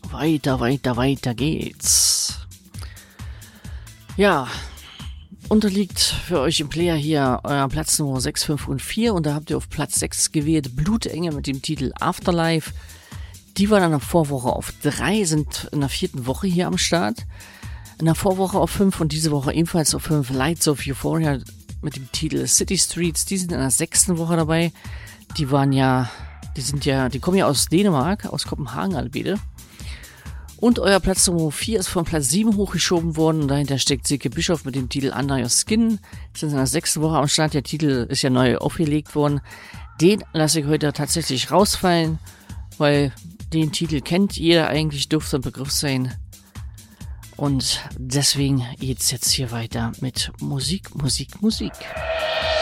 Weiter geht's. Ja, unterliegt für euch im Player hier euer Platz Nummer 6, 5 und 4 und da habt ihr auf Platz 6 gewählt Blutenge mit dem Titel Afterlife. Die waren in der Vorwoche auf 3, sind in der 4. Woche hier am Start. In der Vorwoche auf 5 und diese Woche ebenfalls auf 5 Lights of Euphoria mit dem Titel City Streets. Die sind in der 6. Woche dabei. Die kommen ja aus Dänemark, aus Kopenhagen alle beide. Und euer Platz Nummer 4 ist von Platz 7 hochgeschoben worden und dahinter steckt Silke Bischof mit dem Titel Under Your Skin. Das ist in der 6. Woche am Start. Der Titel ist ja neu aufgelegt worden. Den lasse ich heute tatsächlich rausfallen, weil den Titel kennt jeder eigentlich, dürfte ein Begriff sein. Und deswegen geht's jetzt hier weiter mit Musik.